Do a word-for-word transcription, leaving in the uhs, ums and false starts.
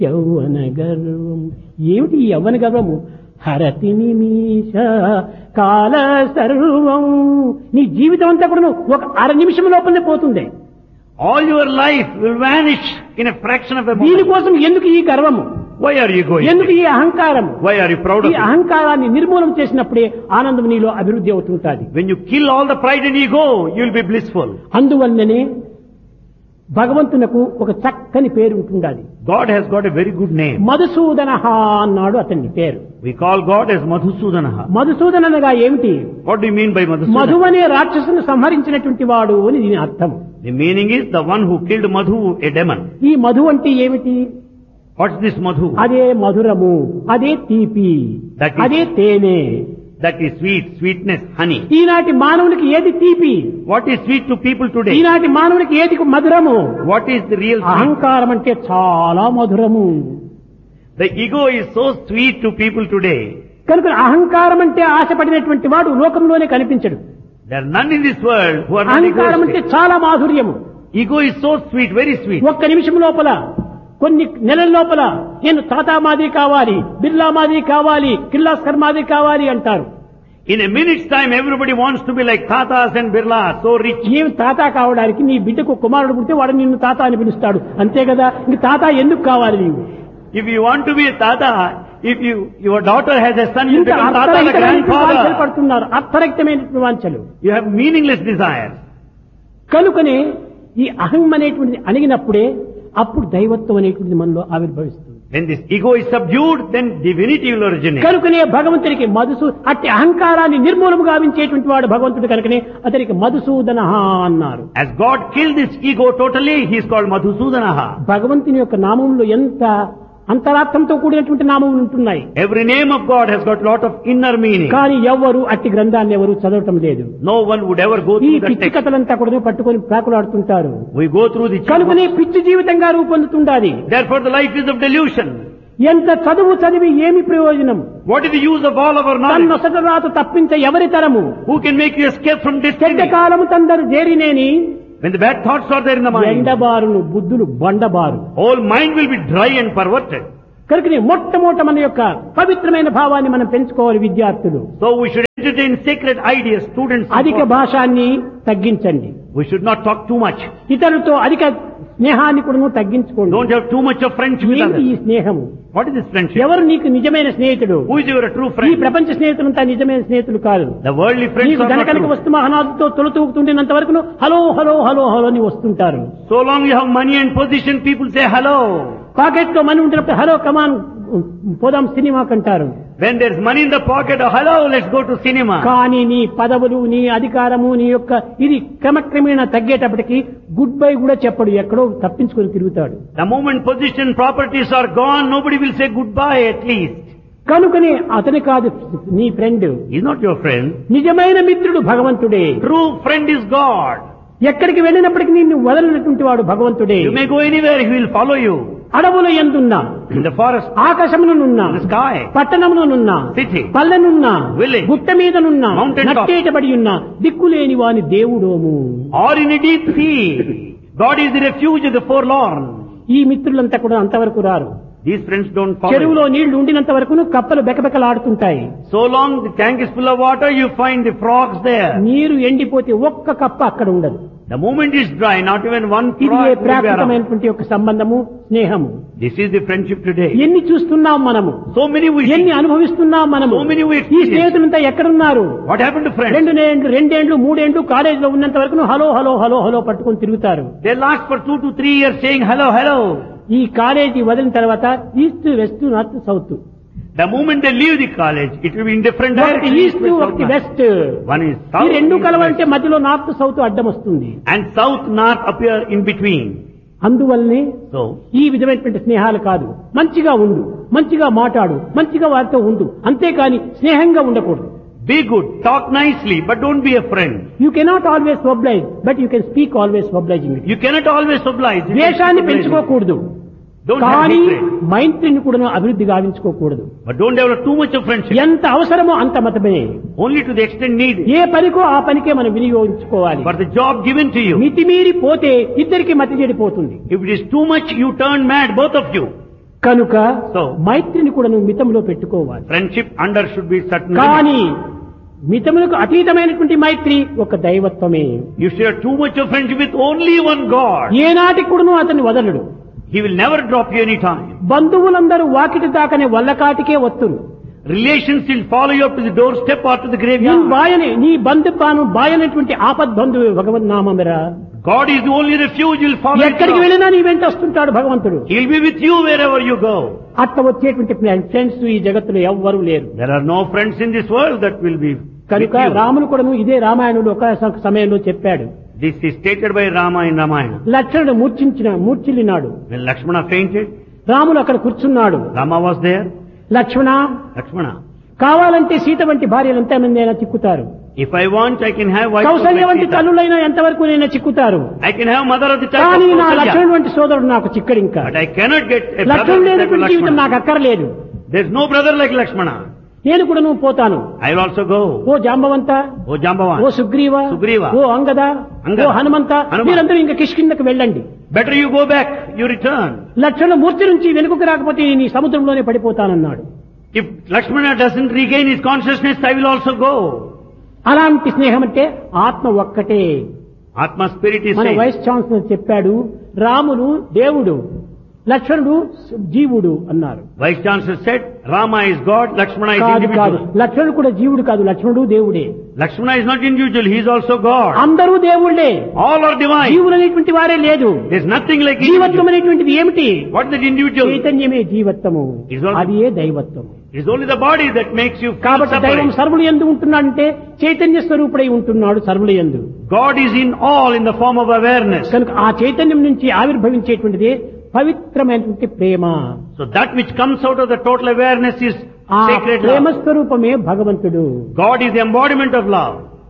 యౌవన గర్వం. ఏమిటి ఈ యౌవన గర్వము? హరతి నిమిష కాల సర్వం. నీ జీవితం అంతా కూడా ఒక అర నిమిషం లోపలనే పోతుంది. All your life will vanish in a fraction of a moment. దీనికోసం ఎందుకు ఈ గర్వము? Why are you going? ఎందుకు ఈ అహంకారం? Why are you proud of ఈ it? అహంకారాన్ని నిర్మూలన చేసినప్పుడే ఆనందం నీలో అభివృద్ధి అవుతుంటుంది. When you kill all the pride and ego, you will be blissful. అందువల్లనే భగవంతునకు ఒక చక్కని పేరు ఉంటుండాలి. God has got a very good name. మధుసూదనః అన్నాడు అతని పేరు. We call God as Madhusudanaha. మధుసూదనగా ఏమిటి? What do you mean by Madhu Madhusudana? అనే రాక్షసుని సంహరించినటువంటి వాడు అని దీని అర్థం. The meaning is the one who killed Madhu, a demon. ఈ మధు అంటే ఏమిటి? What's this Madhu? అదే మధురము, అదే తీపి, That is- అదే తేనె. That is sweet, sweetness, honey. ఈనాటి మానవునికి ఏది తీపి? What is sweet to people today? ఈనాటి మానవునికి ఏది మధురము? What is the real sweet? అహంకారం అంటే చాలా మధురము. The ego is so sweet to people today. కనుక అహంకారం అంటే ఆశపడినటువంటి వాడు లోకంలోనే కనిపించడు. There are none in this world who are not అహంకారం అంటే egoistic. చాలా మాధుర్యము. Ego is so sweet, very sweet. ఒక్క నిమిషం లోపల, కొన్ని నెలల లోపల నేను టాటా మాదిరి కావాలి, బిర్లా మాదిరి కావాలి, కిర్లాస్కర్ మాదిరి కావాలి అంటారు. In a minute's time, everybody wants to be like Tatas and Birla, so rich. ఏమి తాత కావడానికి? నీ బిడ్డకు కుమారుడు పుడితే వాడు నిన్ను తాత అని పిలుస్తాడు, అంతే కదా. ఇంక తాత ఎందుకు కావాలి నీవు? If you want to be a Tata, if you your daughter has a son, you ఇంత become Tata the అర్థరహితమైనటువంటి వాంఛలు grandfather. పడుతున్నారు, అర్థరహితమైనటువంటి వాంఛలు. You have meaningless desires. కనుకనే ఈ అహం అనేటువంటిది అణిగినప్పుడే అప్పుడు దైవత్వం అనేటువంటిది మనలో ఆవిర్భవిస్తుంది. When this ego is subdued, then divinity will originate. కనుకనే భగవంతునికి మధుసూ అట్టి అహంకారాన్ని నిర్మూలము గావించేటువంటి వాడు భగవంతుడు. కనుకనే అతనికి మధుసూదన అన్నారు. As God killed this ego totally, he is called Madhusudanaha. భగవంతుని యొక్క నామంలో ఎంత అంతరార్థంతో కూడినటువంటి నామములు ఉంటున్నాయి. Every name of God has got lot of inner meaning. కానీ ఎవ్వరు అట్టి గ్రంథాన్ని ఎవరు చదవటం లేదు. No one would ever go ఈ through that పిచ్చి text. కథలంతా కూడా పట్టుకొని ప్రాకులాడుతుంటారు. We go through the కనుకనే chapter. పిచ్చి జీవితంగా రూపొందుతుండాలి. Therefore the life is of delusion. ఎంత చదువు చదివి ఏమి ప్రయోజనం? What is the use of all of our knowledge? తన్నొసట రాత తప్పించ ఎవరి తరము? Who can make you escape from చెడ్డ destiny? కాలము తందరు చేరినేని When the bad thoughts are there in the mind, ఎండబారును బుద్ధులు బండబారు. whole mind will be dry and perverted. కనుకనే మొట్టమొదట మన యొక్క పవిత్రమైన భావాన్ని మనం పెంచుకోవాలి విద్యార్థులు. So we should entertain sacred ideas, students. అధిక భాషాన్ని తగ్గించండి. We should not talk too much. ఇతరులతో అధిక స్నేహాన్ని కూడా తగ్గించుకోండి. Don't have too much of friendship with ఏమిటి ఈ others. స్నేహము? What is this friendship? ఎవరు నీకు నిజమైన స్నేహితుడు? Who is your true ఈ friend? ప్రపంచ స్నేహితులంతా నిజమైన స్నేహితులు కాదు. The worldly friends నీకు are not ధనకనక true. వస్తు మహనాథుతో తొలతూగుతుండినంత వరకు హలో హలో హలో హలో అని వస్తుంటారు. So long you have money and position, people say hello. Pocket లో మనీ ఉంటున్నప్పుడు హలో కమాన్ పోదాం సినిమాకి అంటారు. When there's money in the pocket, oh hello, let's go to cinema. కానీ నీ పదవులు, నీ అధికారము, నీ యొక్క ఇది క్రమక్రమేణా తగ్గేటప్పటికి గుడ్ బై కూడా చెప్పడు, ఎక్కడో తప్పించుకొని తిరుగుతాడు. The moment position, properties are gone, nobody will say goodbye at least. కనుకనే అతని కాదు నీ friend. He's not your friend. నిజమైన మిత్రుడు భగవంతుడే. True friend is God. ఎక్కడికి వెళ్ళినప్పటికీ నిన్ను వదలినటువంటి వాడు భగవంతుడే. You may go anywhere, he will follow you. అడవుల యందున్నా, In the forest, ఆకాశమునున్నా, in the sky, పట్టణమునున్నా, city, పల్లెనున్నా, village, గుట్ట మీదనున్నా, mountain top, నట్టేటబడి ఉన్నా, దిక్కులేని వాని దేవుడోము. or in a deep sea. God is the refuge of the forlorn. ఈ మిత్రులంతా కూడా అంతవరకు రారు. These friends don't follow చెరువులో you. నీళ్లు ఉండినంత వరకును కప్పలు బెకబెకలాడుతుంటాయి. So long the tank is full of water, you find the frogs there. నీరు ఎండిపోతే ఒక్క కప్ప అక్కడ ఉండదు. The moment is dry, not even one ఇది frog will be around. ప్రాకృతమైనటువంటి యొక్క సంబంధము, స్నేహము. This is the friendship today. ఎన్ని చూస్తున్నాం మనము, So many we see. ఎన్ని అనుభవిస్తున్నాం మనము. So many we ఈ experience. స్నేహితులంతా ఎక్కడున్నారు? What happened to friends? రెండు నేండ్లు రెండేండ్లు మూడేండ్లు కాలేజీలో ఉన్నంత వరకు హలో హలో హలో హలో పట్టుకొని తిరుగుతారు. They last for two to three years saying hello, hello. ఈ కాలేజీ వదిలిన తర్వాత east west north south. The moment they leave the college, it will be in different ఒకటి directions. ఈస్ట్ ఒకటి west. One is ఈ south, రెండు east, కలవంటే west. మధ్యలో north south అడ్డం వస్తుంది. And south, north appear in between. అందువల్లనే So, ఈ విధమైనటువంటి స్నేహాలు కాదు. మంచిగా ఉండు, మంచిగా మాట్లాడు, మంచిగా వారితో ఉండు, అంతేకాని స్నేహంగా ఉండకూడదు. be good, talk nicely, but don't be a friend. You cannot always oblige, but you can speak always obliging. You cannot always oblige. You can ద్వేషాన్ని oblige. పెంచుకోకూడదు, Don't have కానీ hatred. మైత్రిని కూడా అభివృద్ధి గావించుకోకూడదు. But don't develop too much of friendship. ఎంత అవసరమో అంత మతమే. Only to the extent needed. ఏ పనికో ఆ పనికే మనం వినియోగించుకోవాలి. For the job given to you. మితిమీరి పోతే ఇద్దరికి మతి చెడిపోతుంది. If it is too much, you turn mad, both of you. కనుక So, మైత్రిని కూడా నువ్వు మితంలో పెట్టుకోవాలి. friendship under should be certain. కానీ మితములకు అతీతమైనటువంటి మైత్రి ఒక దైవత్వమే. You share too much of friendship with only one God. ఏనాటి కూడాను అతన్ని వదలడు. He will never drop you any time. బంధువులందరూ Vakiti దాకనే వల్లకాటికే వత్తురు. Relations will follow you up to the doorstep or to the నీ graveyard. బాయని నీ బంధుపాను బాయనటువంటి ఆపద్బంధువు భగవన్నామమిరా. God is the only refuge. He will follow ఎక్కడికి you. వెళ్ళినా నీ వెంట వస్తుంటాడు భగవంతుడు. He will be with you wherever you go. అట్లా వచ్చేటువంటి ఫ్రెండ్స్ ఈ జగత్తులో ఎవ్వరూ లేరు. There are no friends in this world that will be with కనుక you. రాముడు కూడాను ఇదే రామాయణుడు ఒక సమయంలో చెప్పాడు. This is stated by Rama in Ramayana. లక్ష్మణుడు మూర్ఛించిన మూర్ఛిల్లినాడు. When Lakshmana fainted, రాముడు అక్కడ కూర్చున్నాడు. Rama was there. Lakshmana, Lakshmana, కావాలంటే సీత వంటి భార్యలు ఎంతమంది అయినా చిక్కుతారు. if I want, I can have wife of Kaushalya my వంటి Sita. తల్లులైనా ఎంతవరకు నైనా చిక్కుతారు. I can have mother of the child కానీ of నా Kausalya. లక్ష్మణుడు వంటి సోదరుడు నాకు చిక్కడు ఇంకా. But I cannot get a brother లక్ష్మణుడు like లేనటువంటి జీవితం నాకు Lakshmana. అక్కర్లేదు. There is no brother like Lakshmana. నేను కూడా నువ్వు పోతాను. I will also go. Oh Jambavanta, O Jambavan. ఓ సుగ్రీవ, సుగ్రీవ, ఓ అంగద, అంగద, ఓ హనుమంత, హనుమ. మీరందరూ ఇంకా కిష్కిందకు వెళ్ళండి. Better you go back, you return. లక్ష్మణ మూర్తి నుంచి వెనుకకు రాకపోతే నీ సముద్రంలోనే పడిపోతానన్నాడు. If Lakshmana doesn't regain his consciousness, I will also go. అలాంటి స్నేహం అంటే ఆత్మ ఒక్కటే. Atma spirit is మన same. వైస్ ఛాన్సలర్ చెప్పాడు, రాముడు దేవుడు, లక్ష్మణుడు జీవుడు అన్నారు. Vice Chancellor said, Rama is God, Lakshmana is కాదు కాదు, individual. లక్ష్మణుడు కూడా జీవుడు కాదు, లక్ష్మణుడు దేవుడే. Lakshmana is not individual, he is also God. అందరూ దేవుళ్ళే. All are divine. జీవులు అనేటువంటి వారే లేదు. There is nothing like జీవత్వం individual. అనేటువంటిది ఏమిటి? What is that individual? చైతన్యమే జీవత్వము, Is all- అది ఏ దైవత్వము. It is only the body that makes you feel కాబట్టి దైవం separate. సర్వులు ఎందు ఉంటున్నాడంటే చైతన్య స్వరూపుడై ఉంటున్నాడు సర్వుల యందు. God is in all in the form of awareness. కనుక ఆ చైతన్యం నుంచి ఆవిర్భవించేటువంటిది పవిత్రమైనటువంటి ప్రేమ. So that which comes out of the total awareness is ఆ sacred ప్రేమ love. స్వరూపమే భగవంతుడు. God is the embodiment of love.